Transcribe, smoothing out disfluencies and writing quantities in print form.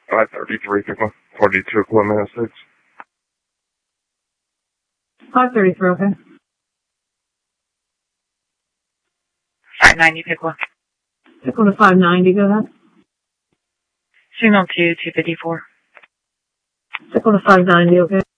533, pick one. 42, Columbia 6. 533, okay. 590, pick one. Pick one to 590, go ahead. Signal 2, 254. Pick one to 590, okay.